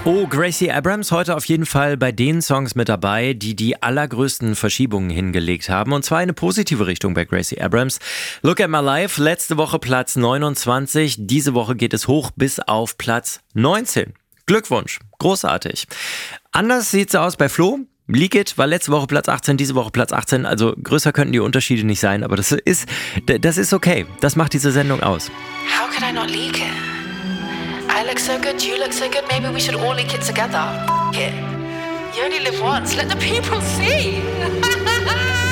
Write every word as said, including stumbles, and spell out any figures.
Oh, Gracie Abrams heute auf jeden Fall bei den Songs mit dabei, die die allergrößten Verschiebungen hingelegt haben. Und zwar in eine positive Richtung bei Gracie Abrams. Look at My Life, letzte Woche Platz neunundzwanzig. Diese Woche geht es hoch bis auf Platz neunzehn. Glückwunsch, großartig. Anders sieht's aus bei Flo. Leak It war letzte Woche Platz achtzehn, diese Woche Platz achtzehn. Also größer könnten die Unterschiede nicht sein, aber das ist, das ist okay. Das macht diese Sendung aus. How could I not leak it? I look so good, you look so good, maybe we should all leak it together. F*** it. You only live once, let the people see.